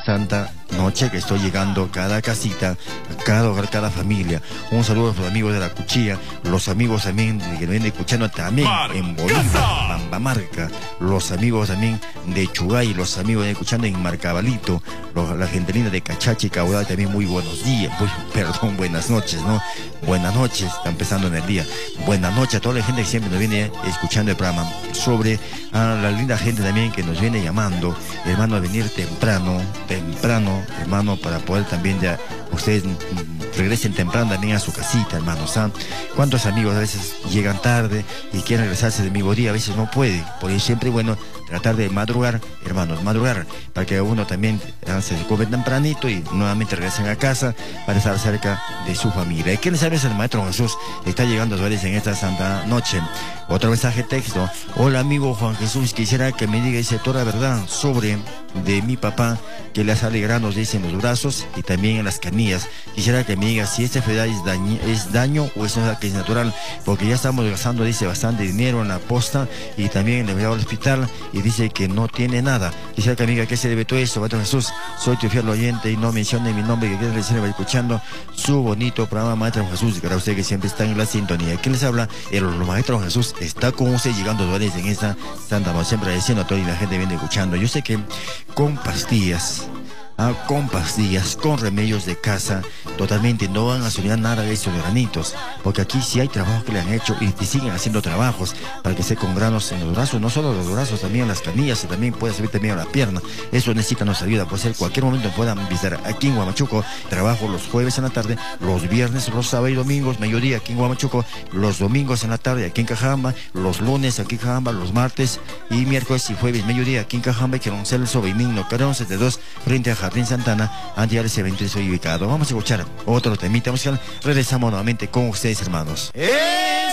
Santa Noche, que estoy llegando a cada casita, a cada hogar, cada familia. Un saludo a los amigos de la Cuchilla, los amigos también que nos vienen escuchando también en Bolívar, Pambamarca, los amigos también de Chugay, los amigos que escuchando en Marcabalito, la gente linda de Cachachi y Caudal, también muy buenos días, perdón, buenas noches, ¿no? Buenas noches, está empezando en el día. Buenas noches a toda la gente que siempre nos viene escuchando el programa. Sobre a la linda gente también que nos viene llamando, hermano, a venir temprano, hermano, para poder también ya ustedes regresen temprano también a su casita, hermanos. ¿Cuántos amigos a veces llegan tarde y quieren regresarse de mismo día? A veces no puede, por eso siempre bueno tratar de madrugar, hermanos, madrugar, para que uno también se come tempranito y nuevamente regresen a casa para estar cerca de su familia. ¿Y quién sabe si el Maestro Jesús está llegando a ustedes en esta Santa Noche? Otro mensaje texto. Hola amigo Juan Jesús, quisiera que me diga, dice, toda la verdad sobre de mi papá, que le sale granos, dice, en los brazos y también en las canillas. Quisiera que me diga si esta enfermedad es daño o es una que es natural, porque ya estamos gastando, dice, bastante dinero en la posta y también le voy al hospital y dice que no tiene nada. Quisiera que me diga qué se debe todo esto. Maestro Jesús, soy tu fiel oyente y no mencione mi nombre, que quiero decirle, va escuchando su bonito programa, Maestro Jesús, para usted que siempre está en la sintonía. ¿Quién les habla? El Maestro Jesús está con usted llegando a en esta Santa Noche, siempre agradeciendo a toda la gente que viene escuchando. Yo sé que con pastillas, con remedios de casa, totalmente no van a solucionar nada de estos granitos, porque aquí sí hay trabajos que le han hecho y siguen haciendo trabajos para que esté con granos en los brazos, no solo los brazos, también en las canillas, y también puede servir también a la pierna. Eso necesita nuestra ayuda, puede ser cualquier momento puedan visitar aquí en Huamachuco. Trabajo los jueves en la tarde, los viernes, los sábados y domingos, mediodía aquí en Huamachuco, los domingos en la tarde aquí en Cajamba, los lunes aquí en Cajamba, los martes y miércoles y jueves, mediodía aquí en Cajamba, y que don Celso Benigno Carón 72 frente a Jardín Santana, ante ese evento estoy ubicado. Vamos a escuchar otro temita musical. Regresamos nuevamente con ustedes, hermanos.